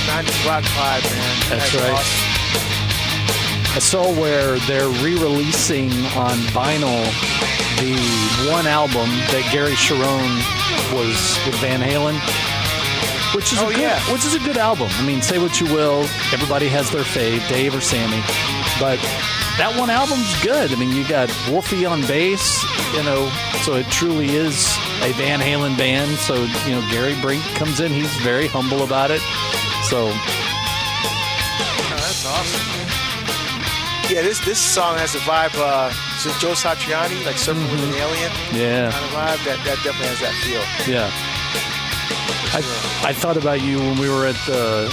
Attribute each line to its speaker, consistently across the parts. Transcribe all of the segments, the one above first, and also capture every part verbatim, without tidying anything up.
Speaker 1: nineties rock vibe, man.
Speaker 2: That's, That's right. Awesome.
Speaker 1: I
Speaker 2: saw where they're re-releasing on vinyl the one album that Gary Cherone was with Van Halen, which is
Speaker 1: oh,
Speaker 2: a good,
Speaker 1: yeah.
Speaker 2: which is a good album. I mean, say what you will, everybody has their fave, Dave or Sammy, but that one album's good. I mean, you got Wolfie on bass, you know, so it truly is a Van Halen band. So, you know, Gary Brink comes in, he's very humble about it. So,
Speaker 1: oh, that's awesome. Yeah, this this song has a vibe. Uh, so Joe Satriani, like Surfing mm-hmm. with an Alien.
Speaker 2: Yeah.
Speaker 1: Kind of vibe. That, that definitely has that feel.
Speaker 2: Yeah. I, I thought about you when we were at the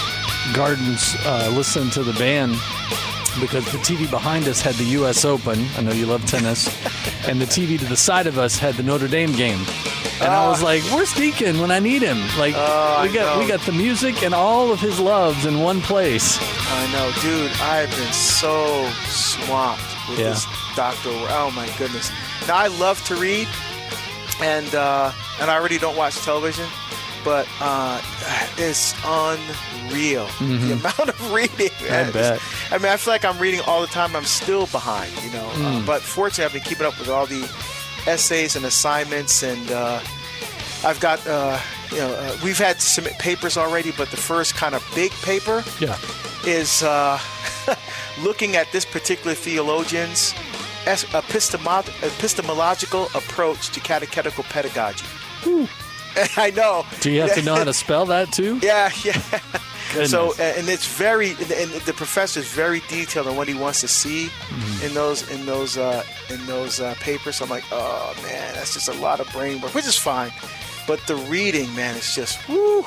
Speaker 2: Gardens uh, listening to the band, because the T V behind us had the U S Open. I know you love tennis. And the T V to the side of us had the Notre Dame game. And uh, I was like, where's Deacon when I need him? Like,
Speaker 1: uh,
Speaker 2: we got we got the music and all of his loves in one place.
Speaker 1: I know, dude. I've been so swamped with
Speaker 2: yeah.
Speaker 1: this doctor. Oh, my goodness. Now, I love to read, and uh, and I already don't watch television, but uh, it's unreal.
Speaker 2: Mm-hmm.
Speaker 1: The amount of reading. Man.
Speaker 2: I bet.
Speaker 1: I mean, I feel like I'm reading all the time. I'm still behind, you know.
Speaker 2: Mm.
Speaker 1: Uh, but fortunately, I've been keeping up with all the essays and assignments, and uh, I've got, uh, you know, uh, we've had to submit papers already, but the first kind of big paper
Speaker 2: yeah.
Speaker 1: is uh, looking at this particular theologian's epistemo- epistemological approach to catechetical pedagogy.
Speaker 2: Ooh.
Speaker 1: I know.
Speaker 2: Do you have to know how to spell that too?
Speaker 1: Yeah, yeah.
Speaker 2: Goodness.
Speaker 1: So, and it's very, and the professor is very detailed on what he wants to see
Speaker 2: mm-hmm.
Speaker 1: in those, in those, uh, in those uh, papers. So I'm like, oh man, that's just a lot of brain work, which is fine. But the reading, man, it's just, woo,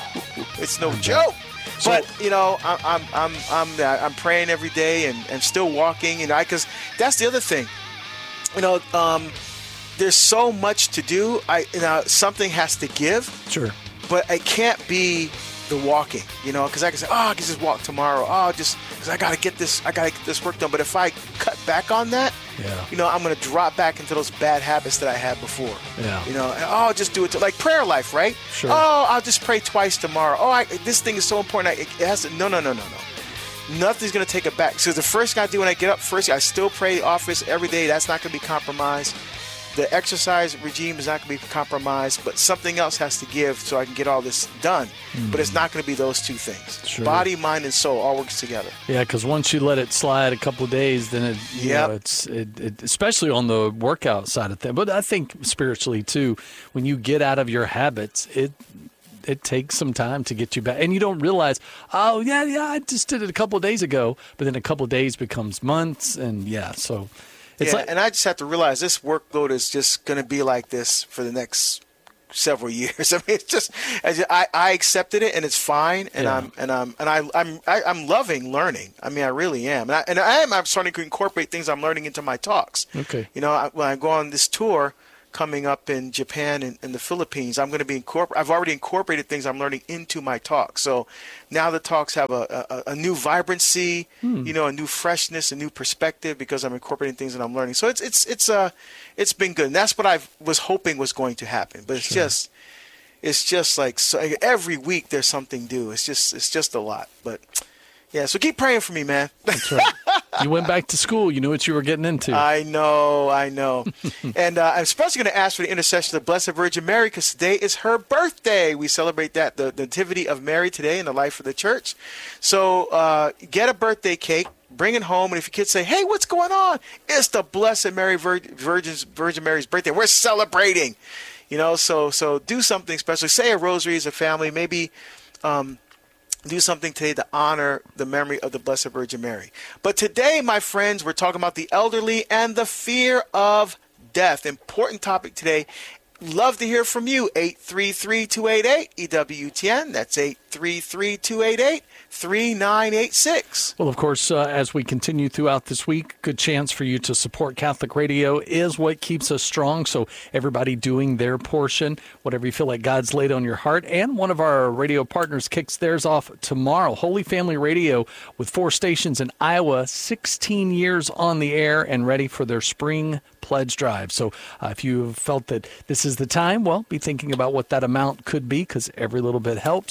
Speaker 1: it's no joke. So, but you know, I'm, I'm, I'm, I'm, I'm praying every day and, and still walking. You know, because that's the other thing. You know, um, there's so much to do. I, you know, something has to give.
Speaker 2: Sure.
Speaker 1: But it can't be the walking, you know, because I can say, oh, I can just walk tomorrow. Oh, just because I got to get this, I got to get this work done. But if I cut back on that,
Speaker 2: yeah.
Speaker 1: you know, I'm going to drop back into those bad habits that I had before.
Speaker 2: Yeah.
Speaker 1: You know, and, oh, I'll just do it to, like prayer life, right?
Speaker 2: Sure.
Speaker 1: Oh, I'll just pray twice tomorrow. Oh, I, this thing is so important. I, it has to, no, no, no, no, no. Nothing's going to take it back. So the first thing I do when I get up, first, I still pray the office every day. That's not going to be compromised. The exercise regime is not going to be compromised, but something else has to give so I can get all this done. Mm. But it's not going to be those two things.
Speaker 2: Sure.
Speaker 1: Body, mind, and soul all works together.
Speaker 2: Yeah, because once you let it slide a couple of days, then it, you
Speaker 1: yep.
Speaker 2: know, it's it, it, especially on the workout side of things. But I think spiritually too, when you get out of your habits, it it takes some time to get you back, and you don't realize, oh yeah, yeah, I just did it a couple of days ago. But then a couple of days becomes months, and yeah, so. It's
Speaker 1: yeah,
Speaker 2: like,
Speaker 1: and I just have to realize this workload is just going to be like this for the next several years. I mean, it's just I, I accepted it, and it's fine, and yeah. I'm and I'm and I I'm I, I'm loving learning. I mean, I really am, and I and I am. I'm starting to incorporate things I'm learning into my talks.
Speaker 2: Okay,
Speaker 1: you know, I, when I go on this tour coming up in Japan and, and the Philippines, I'm going to be incorporate. I've already incorporated things I'm learning into my talks. So now the talks have a, a, a new vibrancy, hmm. you know, a new freshness, a new perspective because I'm incorporating things that I'm learning. So it's it's it's uh it's been good. And that's what I was hoping was going to happen. But it's sure. just it's just like so, every week there's something new. It's just it's just a lot. But yeah, so keep praying for me, man.
Speaker 2: That's right. You went back to school. You knew what you were getting into.
Speaker 1: I know, I know. And uh, I'm especially going to ask for the intercession of the Blessed Virgin Mary because today is her birthday. We celebrate that, the, the nativity of Mary today in the life of the church. So uh, get a birthday cake, bring it home, and if your kids say, hey, what's going on? It's the Blessed Mary Vir- Virgin's, Virgin Mary's birthday. We're celebrating. You know, so so do something special. Say a rosary as a family. Maybe um, do something today to honor the memory of the Blessed Virgin Mary. But today, my friends, we're talking about the elderly and the fear of death. Important topic today. Love to hear from you. eight three three, two eight eight, E W T N. That's eight three three, two eight eight, three nine eight six.
Speaker 2: Well, of course, uh, as we continue throughout this week, good chance for you to support Catholic Radio is what keeps us strong. So everybody doing their portion, whatever you feel like God's laid on your heart. And one of our radio partners kicks theirs off tomorrow. Holy Family Radio with four stations in Iowa, sixteen years on the air and ready for their spring pledge drive. So uh, if you felt that this is the time, well, be thinking about what that amount could be because every little bit helps. And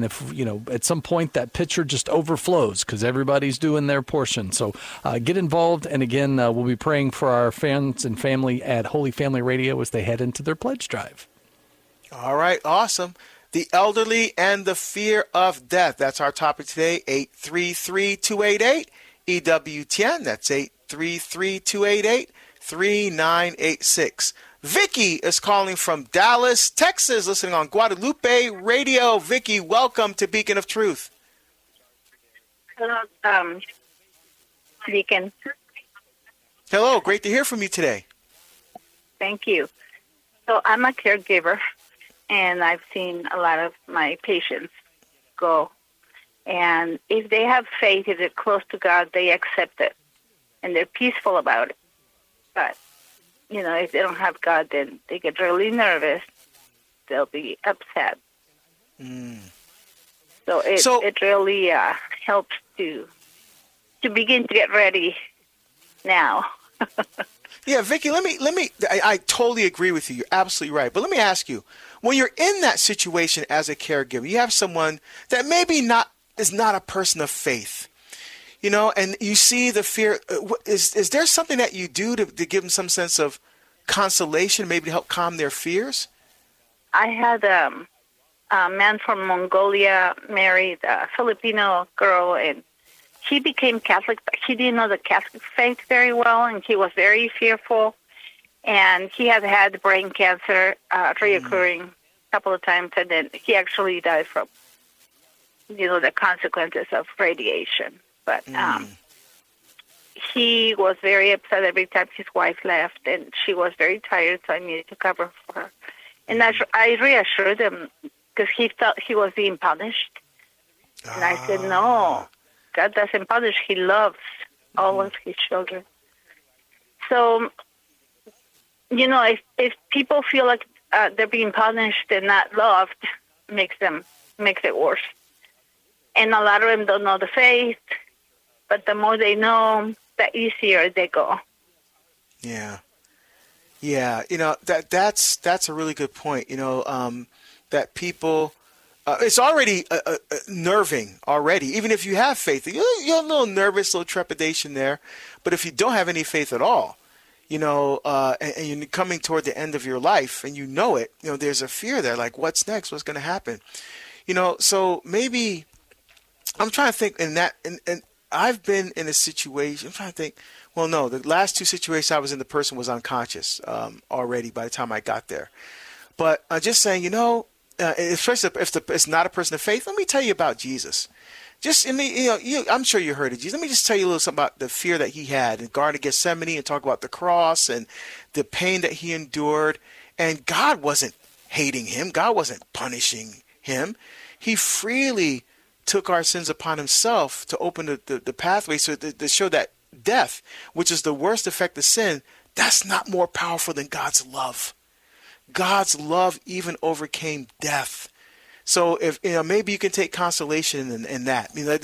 Speaker 2: and if, you know, at some point that pitcher just overflows because everybody's doing their portion. So uh, get involved. And again, uh, we'll be praying for our fans and family at Holy Family Radio as they head into their pledge drive.
Speaker 1: All right. Awesome. The elderly and the fear of death. That's our topic today. eight three three, two eight eight, E W T N. That's eight three three, two eight eight, three nine eight six. Vicky is calling from Dallas, Texas, listening on Guadalupe Radio. Vicky, welcome to Beacon of Truth.
Speaker 3: Hello, um, Beacon.
Speaker 1: Hello, great to hear from you today.
Speaker 3: Thank you. So I'm a caregiver, and I've seen a lot of my patients go. And if they have faith, if they're close to God, they accept it, and they're peaceful about it. But you know, if they don't have God, then they get really nervous. They'll be upset.
Speaker 1: Mm.
Speaker 3: So it
Speaker 1: So-
Speaker 3: it really uh, helps to to begin to get ready now.
Speaker 1: Yeah, Vicky, let me, let me, I, I totally agree with you. You're absolutely right. But let me ask you, when you're in that situation as a caregiver, you have someone that maybe not is not a person of faith, you know, and you see the fear. uh, wh- Is is there something that you do to, to give them some sense of consolation, maybe to help calm their fears?
Speaker 3: I had um, a man from Mongolia married a Filipino girl, and he became Catholic, but he didn't know the Catholic faith very well, and he was very fearful. And he had had brain cancer uh, reoccurring a couple of times, and then he actually died from, you know, the consequences of radiation. But um, he was very upset every time his wife left, and she was very tired, so I needed to cover for her. And I, I reassured him because he thought he was being punished. And I said, no, God doesn't punish. He loves all of his children. So, you know, if, if people feel like uh, they're being punished and not loved, makes them makes it worse. And a lot of them don't know the faith, but the more they know, the easier they go.
Speaker 1: Yeah. Yeah, you know, that that's that's a really good point, you know, um, that people, uh, it's already uh, uh, nerving already. Even if you have faith, you're, you're a little nervous, a little trepidation there. But if you don't have any faith at all, you know, uh, and, and you're coming toward the end of your life and you know it, you know, there's a fear there, like what's next, what's going to happen? You know, so maybe I'm trying to think in that, and, and I've been in a situation, I'm trying to think, well, no, the last two situations I was in, the person was unconscious um, already by the time I got there. But I'm just saying, you know, uh, especially if the, it's not a person of faith, let me tell you about Jesus. Just, I mean, you know, you, I'm sure you heard of Jesus. Let me just tell you a little something about the fear that he had in Garden of Gethsemane and talk about the cross and the pain that he endured. And God wasn't hating him. God wasn't punishing him. He freely took our sins upon himself to open the, the, the pathway so to, to show that death, which is the worst effect of sin, that's not more powerful than God's love. God's love even overcame death. So if you know, maybe you can take consolation in, in that. You know,